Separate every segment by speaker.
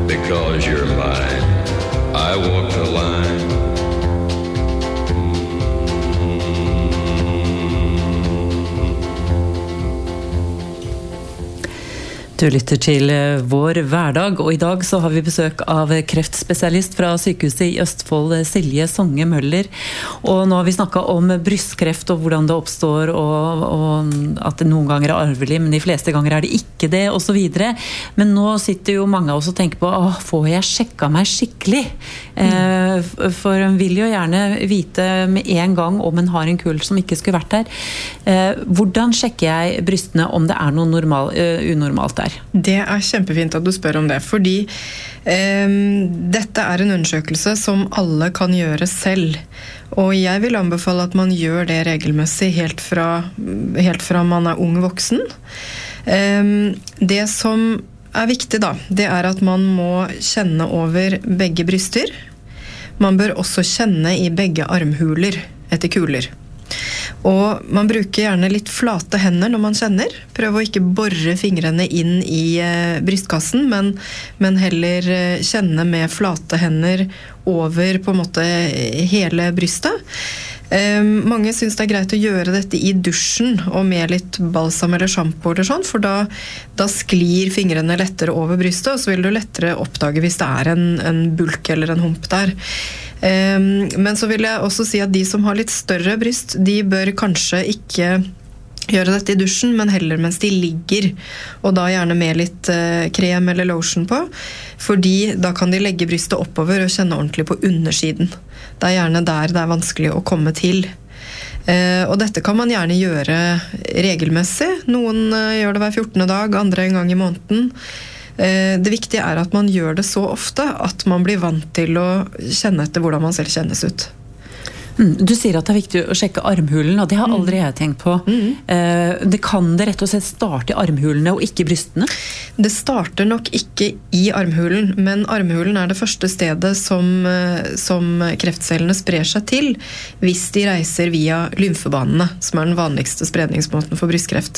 Speaker 1: because you're mine. I walk the line.
Speaker 2: Du lytter til Vår hverdag, og i dag så har vi besøk av kreftspesialist fra sykehuset i Østfold, Silje Songe Møller. Og nå har vi snakket om brystkreft og hvordan det oppstår, og at det noen ganger er arvelig, men de fleste ganger er det ikke det, og så videre. Men nå sitter jo mange av oss og tenker på, får jeg sjekket meg skikkelig? For en vil jo gjerne vite med en gang om en har en kull som ikke skulle vært der. Hvordan sjekker jeg brystene om det er noe unormalt der?
Speaker 3: Det er kjempefint at du spør om det, fordi dette er en undersøkelse som alle kan gjøre selv. Og jeg vil anbefale at man gjør det regelmessig helt fra man er ung voksen. Det som er viktig da, det er at man må kjenne over begge bryster. Man bør også kjenne i begge armhuler etter kuler. Og man bruker gjerne litt flate hender når man kjenner. Prøv å ikke borre fingrene inn i brystkassen, men heller kjenne med flate hender over på en måte hele brystet. Mange synes det er greit å gjøre dette i dusjen og med litt balsam eller shampoo eller sånn, for da sklir fingrene lettere over brystet, og så vil du lettere oppdage hvis det er en bulk eller en hump der. Men så vil jeg også si at de som har litt større bryst, de bør kanskje ikke gjøre dette i dusjen, men heller mens de ligger, og da gjerne med litt krem eller lotion på, fordi da kan de legge brystet oppover og kjenne ordentlig på undersiden. Det er gjerne der det er vanskelig å komme til. Og dette kan man gjerne gjøre regelmessig. Noen gjør det hver 14. dag, andre en gang i måneden. Det viktige er at man gjør det så ofte at man blir vant til å kjenne etter hvordan man selv kjennes ut.
Speaker 2: Du sier at det er viktig å sjekke armhulen, og det har aldri jeg tenkt på. Det kan det rett og slett starte i armhulene og ikke brystene?
Speaker 3: Det starter nok ikke i armhulen, men armhulen er det første stedet som kreftcellene sprer seg til hvis de reiser via lymfebanene, som er den vanligste spredningsmåten for brystkreft.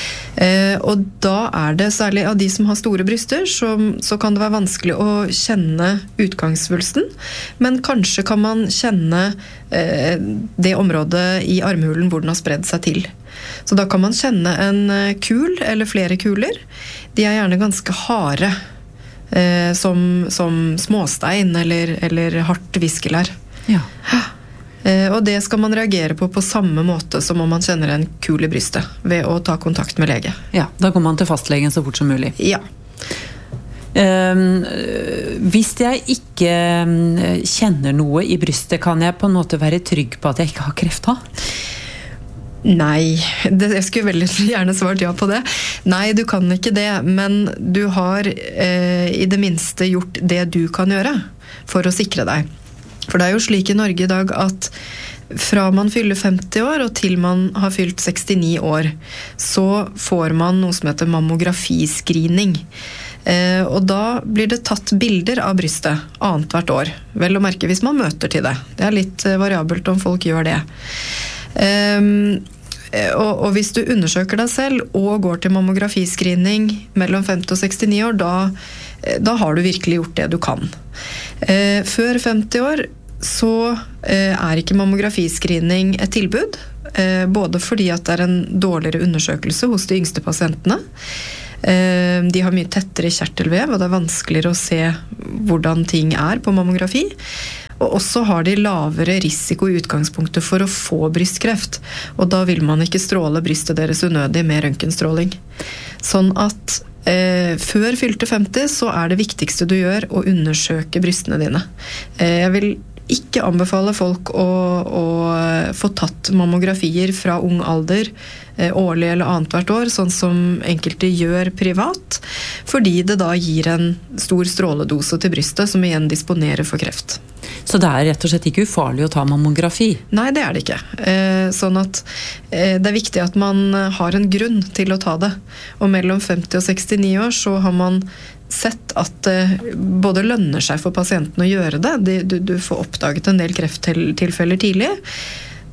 Speaker 3: Og da er det særlig av de som har store bryster, så kan det være vanskelig å kjenne utgangssvulsten, men kanskje kan man kjenne det området i armhulen hvor den har spredd seg til. Så da kan man kjenne en kul eller flere kuler. De er gjerne ganske harde, som småstein eller hardt viskelær.
Speaker 2: Ja.
Speaker 3: Og det skal man reagere på samme måte som om man kjenner en kul i brystet, ved å ta kontakt med lege.
Speaker 2: Ja, da går man til fastlegen så fort som mulig.
Speaker 3: Ja.
Speaker 2: Hvis jeg ikke kjenner noe i brystet, kan jeg på en måte være trygg på at jeg ikke har kreft da?
Speaker 3: Nei, jeg skulle veldig gjerne svart ja på det. Nei, du kan ikke det, men du har i det minste gjort det du kan gjøre for å sikre deg. For det er jo slik i Norge i dag at fra man fyller 50 år og til man har fylt 69 år, så får man noe som heter mammografiscreening. Og da blir det tatt bilder av brystet annet hvert år. Vel å merke hvis man møter til det. Det er litt variabelt om folk gjør det. Og hvis du undersøker deg selv og går til mammografiscreening mellom 50 og 69 år, da har du virkelig gjort det du kan. Før 50 år så er ikke mammografiscreening et tilbud, både fordi at det er en dårligere undersøkelse hos de yngste pasientene. De har mye tettere kjertelvev, og det er vanskeligere å se hvordan ting er på mammografi. Og også har de lavere risiko i utgangspunktet for å få brystkreft, og da vil man ikke stråle brystet deres unødig med røntgenstråling. Sånn at før fylte 50 så er det viktigste du gjør å undersøke brystene dine. Jeg vil ikke anbefale folk å få tatt mammografier fra ung alder, årlig eller annet hvert år, sånn som enkelte gjør privat, fordi det da gir en stor stråledose til brystet, som igjen disponerer for kreft.
Speaker 2: Så det er rett og slett ikke ufarlig å ta mammografi?
Speaker 3: Nei, det er det ikke. Sånn at det er viktig at man har en grunn til å ta det. Og mellom 50 og 69 år så har man sett at det både lønner seg for pasienten å gjøre det. Du får oppdaget en del krefttilfeller tidlig.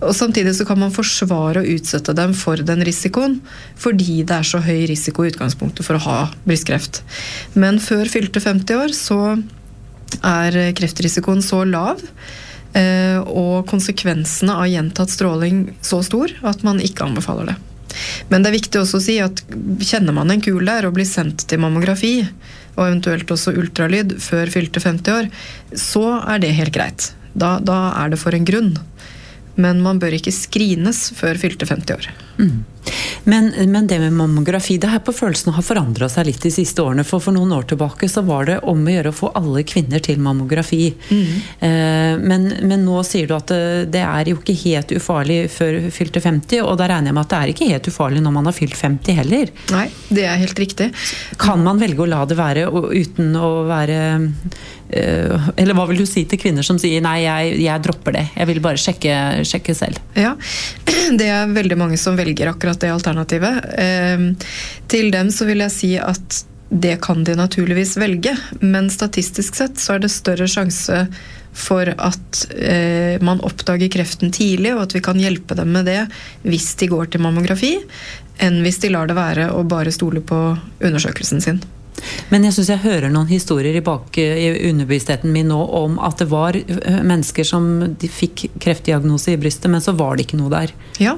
Speaker 3: Og samtidig så kan man forsvare å utsette dem for den risikoen, fordi det så høy risiko I utgangspunktet for å ha brystkreft. Men før fylte 50 år så kreftrisikoen så lav, og konsekvensene av gjentatt stråling så stor at man ikke anbefaler det. Men det viktig også å si at kjenner man en kul der og blir sendt til mammografi, og eventuelt også ultralyd før fylte 50 år, så det helt greit. Da det for en grunn. Men man bør ikke skrines før fylte 50 år.
Speaker 2: Men det med mammografi, det her på følelsen har forandret seg litt de siste årene, for noen år tilbake så var det om å gjøre å få alle kvinner til mammografi. Men nå sier du at det jo ikke helt ufarlig før fylte 50, og da regner jeg med at det ikke helt ufarlig når man har fylt 50 heller.
Speaker 3: Nei, det helt riktig.
Speaker 2: Kan man velge å la det være uten å være... Eller hva vil du si til kvinner som sier nei, jeg dropper det, jeg vil bare sjekke selv?
Speaker 3: Ja, det veldig mange som velger akkurat det alternativet. Til dem så vil jeg si at det kan de naturligvis velge, men statistisk sett så det større sjanse for at man oppdager kreften tidlig, og at vi kan hjelpe dem med det hvis de går til mammografi, enn hvis de lar det være å bare stole på undersøkelsen sin.
Speaker 2: Men jeg synes jeg hører noen historier I underbevisstheten min nå om at det var mennesker som de fikk kreftdiagnose I brystet, men så var det ikke noe der.
Speaker 3: Ja.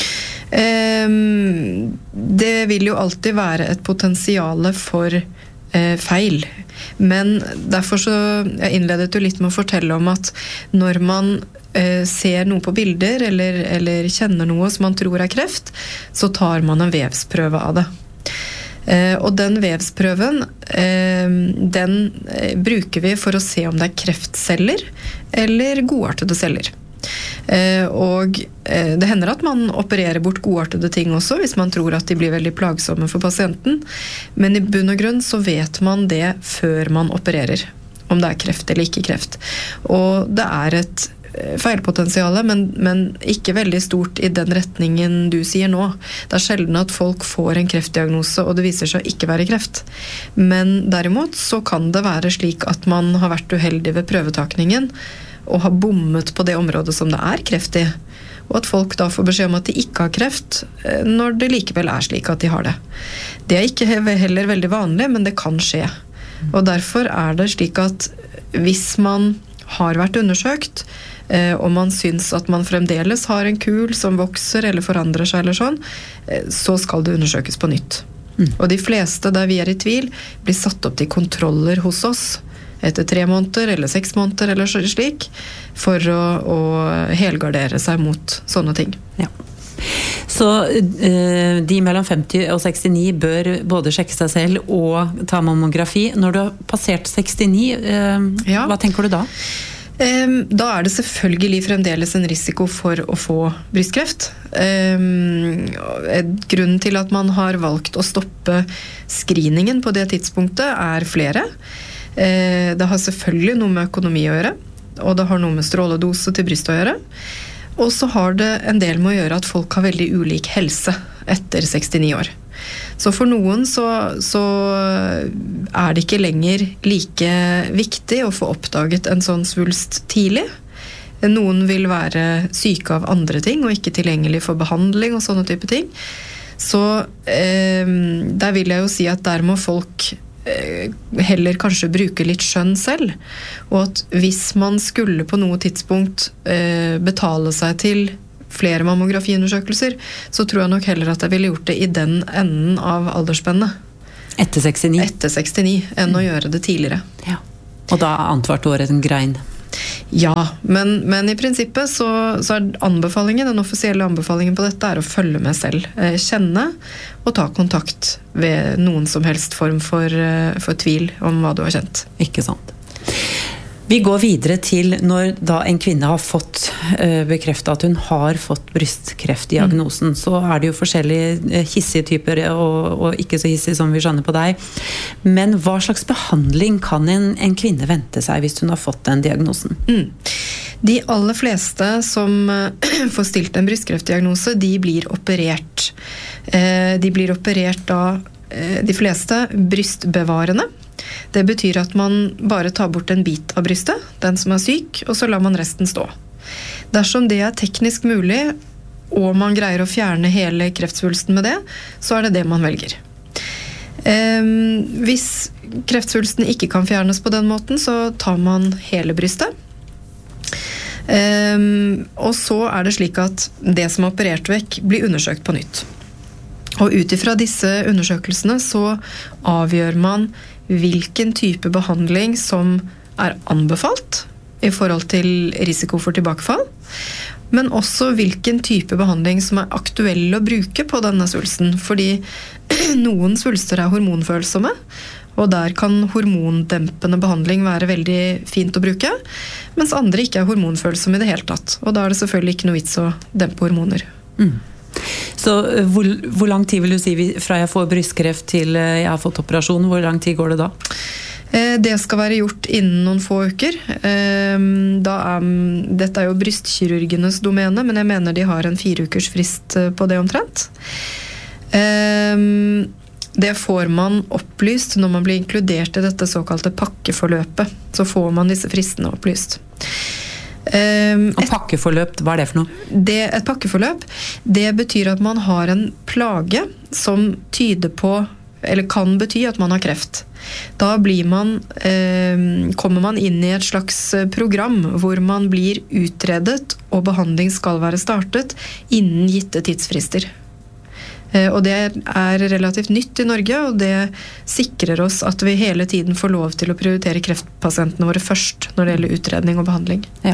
Speaker 3: Det vil jo alltid være et potensiale for feil. Men derfor så jeg innledet jo litt med å fortelle om at når man ser noe på bilder eller kjenner noe som man tror kreft, så tar man en vevsprøve av det. Og den vevsprøven, den bruker vi for å se om det kreftceller eller godartede celler. Og det hender at man opererer bort godartede ting også, hvis man tror at de blir veldig plagsomme for pasienten. Men I bunn og grunn så vet man det før man opererer, om det kreft eller ikke kreft. Og det et feilpotensiale, men ikke veldig stort I den retningen du sier nå. Det sjelden at folk får en kreftdiagnose, og det viser seg ikke være kreft. Men derimot så kan det være slik at man har vært uheldig ved prøvetakningen, og har bommet på det området som det kreft I, og at folk da får beskjed om at de ikke har kreft, når det likevel slik at de har det. Det ikke heller veldig vanlig, men det kan skje. Og derfor det slik at hvis man har vært undersøkt, og man synes at man fremdeles har en kul som vokser eller forandrer seg eller sånn, så skal det undersøkes på nytt. Og de fleste der vi I tvil blir satt opp til kontroller hos oss etter 3 måneder eller 6 måneder eller slik, for å helgardere seg mot sånne ting.
Speaker 2: Ja. Så de mellom 50 og 69 bør både sjekke seg selv og ta mammografi. Når du har passert 69, hva tenker du da?
Speaker 3: Da det selvfølgelig fremdeles en risiko for å få brystkreft. Grunnen til at man har valgt å stoppe screeningen på det tidspunktet flere. Det har selvfølgelig noe med økonomi å gjøre, og det har noe med stråledose til brystet å gjøre. Og så har det en del med å gjøre at folk har veldig ulik helse etter 69 år. Så for noen så det ikke lenger like viktig å få oppdaget en sånn svulst tidlig. Noen vil være syke av andre ting og ikke tilgjengelig for behandling og sånne type ting. Så der vil jeg jo si at der må folk heller kanskje bruke litt skjønn selv, og at hvis man skulle på noe tidspunkt betale seg til flere mammografiundersøkelser, så tror jeg nok heller at jeg ville gjort det I den enden av aldersspennet.
Speaker 2: Etter 69?
Speaker 3: Etter 69, enn å gjøre det tidligere.
Speaker 2: Ja. Og da antvart året en grein?
Speaker 3: Ja, men I prinsippet så anbefalingen, den offisielle anbefalingen på dette å følge med selv. Kjenne og ta kontakt ved noen som helst form for tvil om hva du har kjent.
Speaker 2: Ikke sant. Vi går videre til når da en kvinne har fått bekreftet at hun har fått brystkreftdiagnosen, så det jo forskjellige hissige typer og ikke så hissige som vi skjønner på deg. Men hva slags behandling kan en kvinne vente seg hvis hun har fått den diagnosen?
Speaker 3: De aller fleste som får stilt en brystkreftdiagnose, de blir operert. De blir operert da de fleste brystbevarende, Det betyr at man bare tar bort en bit av brystet, den som er syk, og så lar man resten stå. Dersom det er teknisk mulig, og man greier å fjerne hele kreftsvulsten med det, så er det det man velger. Hvis kreftsvulsten ikke kan fjernes på den måten, så tar man hele brystet. Og så er det slik at det som er operert vekk blir undersøkt på nytt. Og utifra disse undersøkelsene så avgjør man hvilken type behandling som er anbefalt i forhold til risiko for tilbakefall, men også hvilken type behandling som er aktuell å bruke på denne svulsten, fordi noen svulster er hormonfølsomme, og der kan hormondempende behandling være veldig fint å bruke, mens andre ikke er hormonfølsomme i det hele tatt, og da er det selvfølgelig ikke noe vits å dempe hormoner.
Speaker 2: Så hvor lang tid vil du si fra jeg får brystkreft til jeg har fått operasjon, hvor lang tid går det da?
Speaker 3: Det skal være gjort innen noen få uker. Dette er jo brystkirurgenes domene, men jeg mener de har en 4 ukers frist på det omtrent. Det får man opplyst når man blir inkludert i dette såkalte pakkeforløpet. Så får man disse fristene opplyst.
Speaker 2: Og pakkeforløp, hva er det for noe?
Speaker 3: Et pakkeforløp, det betyr at man har en plage som tyder på, eller kan bety at man har kreft. Da kommer man inn i et slags program hvor man blir utredet og behandling skal være startet innen gitte tidsfrister. Og det er relativt nytt i Norge, og det sikrer oss at vi hele tiden får lov til å prioritere kreftpasientene våre først når det gjelder utredning og behandling. Ja.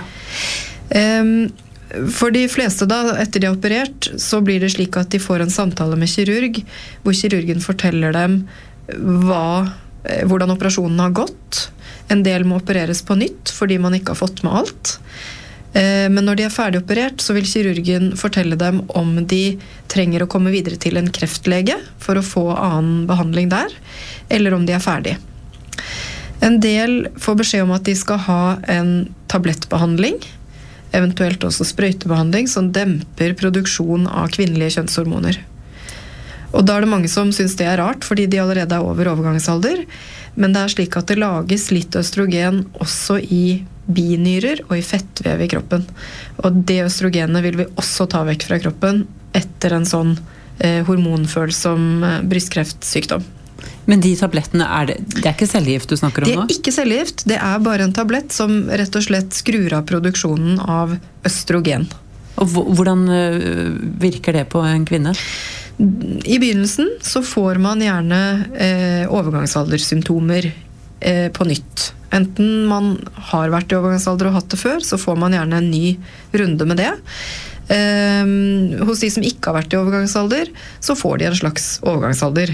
Speaker 3: For de fleste da, etter de har operert, så blir det slik at de får en samtale med kirurg, hvor kirurgen forteller dem hvordan operasjonen har gått. En del må opereres på nytt, fordi man ikke har fått med alt. Men når de er ferdig operert, så vil kirurgen fortelle dem om de trenger å komme videre til en kreftlege for å få annen behandling der, eller om de er ferdig. En del får beskjed om at de skal ha en tablettbehandling, eventuelt også sprøytebehandling, som demper produksjon av kvinnelige kjønnshormoner. Og da er det mange som synes det er rart, fordi de allerede er over overgangsalder, men det er slik at det lages litt østrogen også i binyrer og i fettvev i kroppen. Og det østrogenet vil vi også ta vekk fra kroppen etter en sånn hormonfølsom brystkreftsykdom.
Speaker 2: Men de tablettene, det er ikke cellegift du snakker om nå?
Speaker 3: Det er ikke cellegift, det er bare en tablett som rett og slett skrur av produksjonen av østrogen.
Speaker 2: Og hvordan virker det på en kvinne?
Speaker 3: I begynnelsen så får man gjerne overgangsaldersymptomer på nytt. Enten man har vært i overgangsalder og hatt det før, så får man gjerne en ny runde med det. Hos de som ikke har vært i overgangsalder, så får de en slags overgangsalder.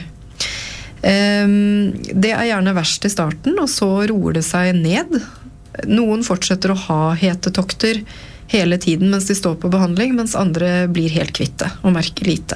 Speaker 3: Det er gjerne verst i starten, og så roer det seg ned. Noen fortsetter å ha hetetokter hele tiden mens de står på behandling, mens andre blir helt kvitte og merker lite.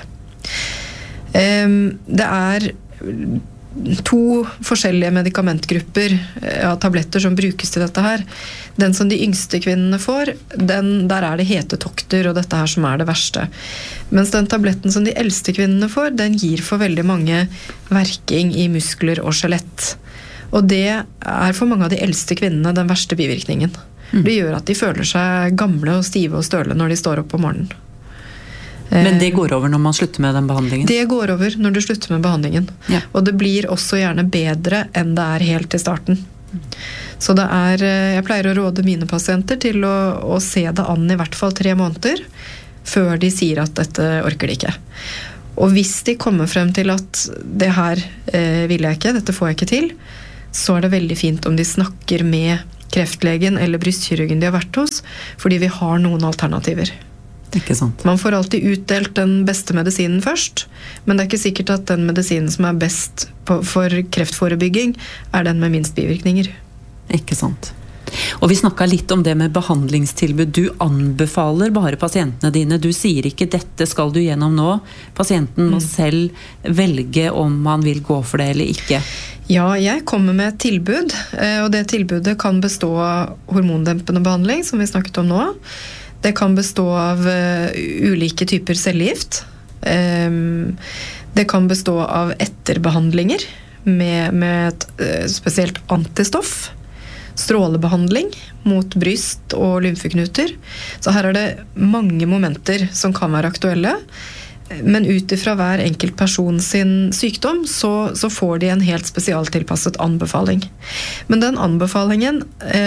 Speaker 3: Det er 2 forskjellige medikamentgrupper av tabletter som brukes til dette her. Den som de yngste kvinnene får, der er det hetetokter og dette her som er det verste. Mens den tabletten som de eldste kvinnene får, den gir for veldig mange verking i muskler og skjelett. Og det er for mange av de eldste kvinnene den verste bivirkningen. Det gjør at de føler seg gamle og stive og støle når de står opp om morgenen.
Speaker 2: Men det går over når man slutter med den behandlingen?
Speaker 3: Det går over når du slutter med behandlingen. Ja. Og det blir også gjerne bedre enn det er helt til starten. Så jeg pleier å råde mine pasienter til å se det an i hvert fall 3 måneder, før de sier at dette orker de ikke. Og hvis de kommer frem til at det her vil jeg ikke, dette får jeg ikke til, så er det veldig fint om de snakker med kreftlegen eller brystkirurgen de har vært hos, fordi vi har noen alternativer.
Speaker 2: Ikke sant.
Speaker 3: Man får alltid utdelt den beste medisinen først, men det er ikke sikkert at den medisinen som er best for kreftforebygging er den med minst bivirkninger.
Speaker 2: Ikke sant. Og vi snakket litt om det med behandlingstilbud. Du anbefaler bare pasientene dine. Du sier ikke dette skal du gjennom nå. Pasienten må selv velge om man vil gå for det eller ikke.
Speaker 3: Ja, jeg kommer med et tilbud, og det tilbudet kan bestå av hormondempende behandling, som vi snakket om nå. Det kan bestå av ulike typer cellegift. Det kan bestå av etterbehandlinger, med et spesielt antistoff, strålebehandling mot bryst og lymfeknuter. Så her det mange momenter som kan være aktuelle, men utifra hver enkelt person sin sykdom så får de en helt spesialtilpasset anbefaling. Men den anbefalingen,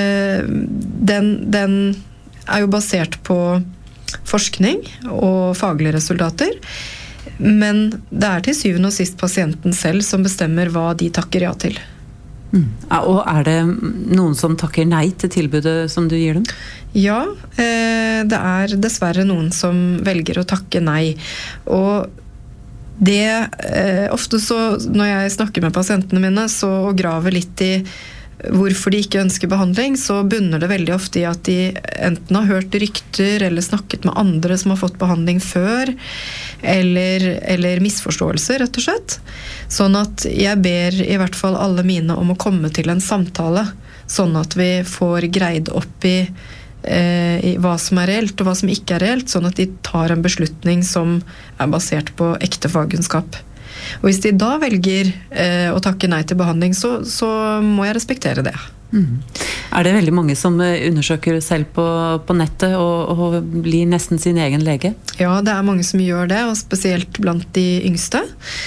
Speaker 3: den jo basert på forskning og faglige resultater, men det til syvende og sist pasienten selv som bestemmer hva de takker ja til.
Speaker 2: Og det noen som takker nei til tilbudet som du gir dem?
Speaker 3: Ja, det dessverre noen som velger å takke nei. Og det ofte så, når jeg snakker med pasientene mine og graver litt i hvorfor de ikke ønsker behandling, så bunner det veldig ofte i at de enten har hørt rykter eller snakket med andre som har fått behandling før, eller misforståelser, rett og slett. Sånn at jeg ber i hvert fall alle mine om å komme til en samtale, sånn at vi får greid opp i hva som reelt og hva som ikke reelt, sånn at de tar en beslutning som basert på ekte fagkunnskap. Og hvis de da velger å takke nei til behandling, så må jeg respektere det.
Speaker 2: Det veldig mange som undersøker selv på nettet og blir nesten sin egen lege?
Speaker 3: Ja, det mange som gjør det, og spesielt blant de yngste.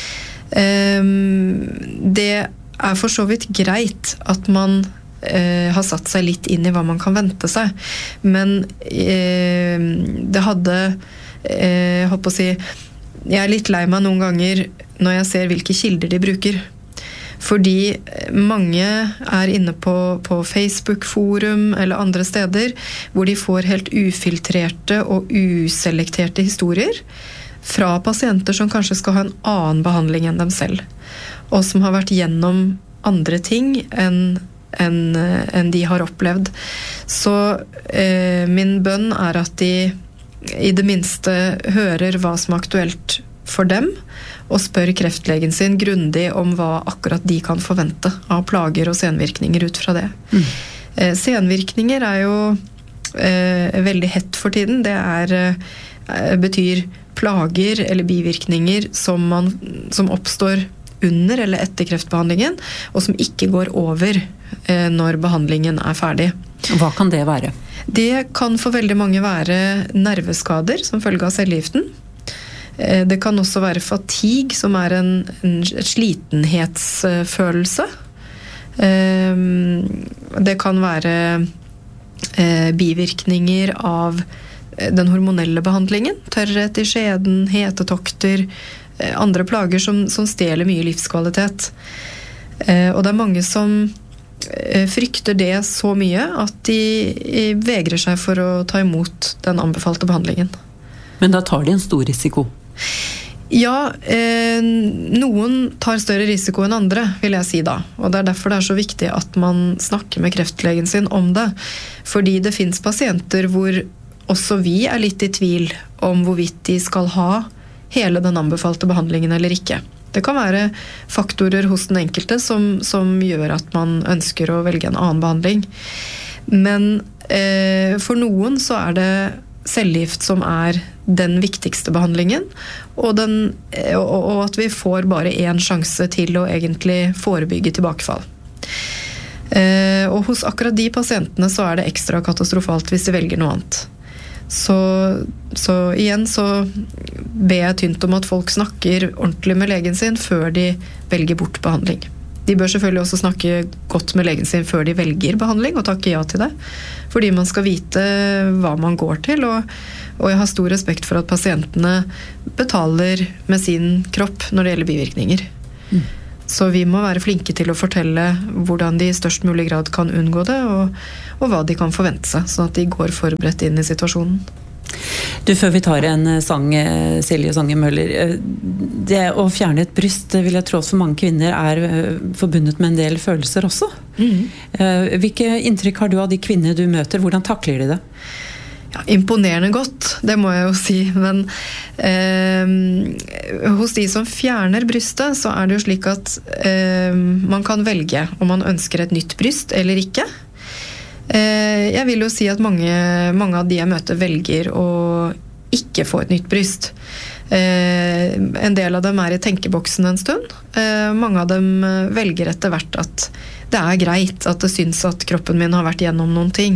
Speaker 3: Det for så vidt greit at man har satt seg litt inn i hva man kan vente seg, men det hadde, håper å si, jeg litt lei meg noen ganger når jeg ser hvilke kilder de bruker. Fordi mange inne på Facebook-forum eller andre steder hvor de får helt ufiltrerte og uselekterte historier fra pasienter som kanskje skal ha en annen behandling enn dem selv, og som har vært gjennom andre ting enn de har opplevd. Så min bønn at de i det minste hører hva som aktuelt for dem, og spør kreftlegen sin grundig om hva akkurat de kan forvente av plager og senvirkninger ut fra det. Senvirkninger jo veldig hett for tiden. Det betyr plager eller bivirkninger som oppstår under eller etter kreftbehandlingen, og som ikke går over når behandlingen ferdig.
Speaker 2: Hva kan det være?
Speaker 3: Det kan for veldig mange være nerveskader som følge av cellegiften. Det kan også være fatigue, som en slitenhetsfølelse. Det kan være bivirkninger av den hormonelle behandlingen, tørrhet i skjeden, hetetokter, andre plager som stjeler mye livskvalitet. Og det mange som frykter det så mye at de vegrer seg for å ta imot den anbefalte behandlingen.
Speaker 2: Men da tar de en stor risiko?
Speaker 3: Ja, noen tar større risiko enn andre, vil jeg si da. Og det derfor det så viktig at man snakker med kreftlegen sin om det. Fordi det finnes pasienter hvor også vi litt i tvil om hvorvidt de skal ha hele den anbefalte behandlingen eller ikke. Det kan være faktorer hos den enkelte som gjør at man ønsker å velge en annen behandling. Men for noen så det cellegift som den viktigste behandlingen, og at vi får bare en sjanse til å egentlig forebygge tilbakefall. Og hos akkurat de pasientene så det ekstra katastrofalt hvis de velger noe annet. Så igjen så ber jeg tynt om at folk snakker ordentlig med legen sin før de velger bort behandling. De bør selvfølgelig også snakke godt med legen sin før de velger behandling og takke ja til det, fordi man skal vite hva man går til, og jeg har stor respekt for at pasientene betaler med sin kropp når det gjelder bivirkninger. Så vi må være flinke til å fortelle hvordan de i størst mulig grad kan unngå det, og hva de kan forvente seg, sånn at de går forberedt inn i situasjonen.
Speaker 2: Du, før vi tar en sang, Silje Songe Møller, det å fjerne et bryst, vil jeg tro for mange kvinner forbundet med en del følelser også. Hvilke inntrykk har du av de kvinner du møter? Hvordan takler de det?
Speaker 3: Ja, imponerende godt, det må jeg jo si, men hos de som fjerner brystet, så det jo slik at man kan velge om man ønsker et nytt bryst eller ikke. Jeg vil jo si at mange av de jeg møter velger å ikke få et nytt bryst. En del av dem i tenkeboksen en stund. Mange av dem velger etter hvert at det greit, at det syns at kroppen min har vært gjennom noen ting.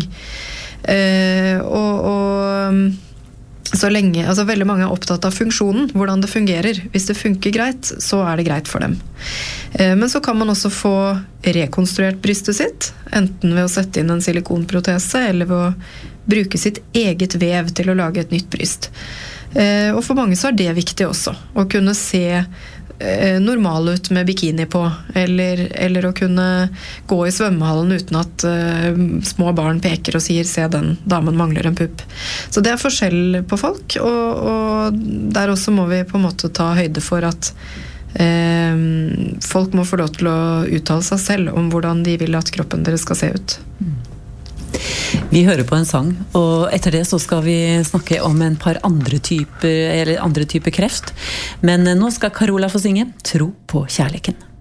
Speaker 3: Så lenge, altså veldig mange opptatt av funksjonen, hvordan det fungerer. Hvis det funker greit, så det greit for dem. Men så kan man også få rekonstruert brystet sitt, enten ved å sette inn en silikonprotese, eller ved å bruke sitt eget vev til å lage et nytt bryst. Og for mange så det viktig også, å kunne se normal ut med bikini på, eller å kunne gå i svømmehallen uten at små barn peker og sier «se, den damen mangler en pupp». Så det forskjell på folk, og der også må vi på en måte ta høyde for at folk må få lov til å uttale seg selv om hvordan de vil at kroppen deres skal se ut.
Speaker 2: Vi hører på en sang, og etter det så skal vi snakke om en par andre typer kreft. Men nå skal Carola få synge «Tro på kjærligheten».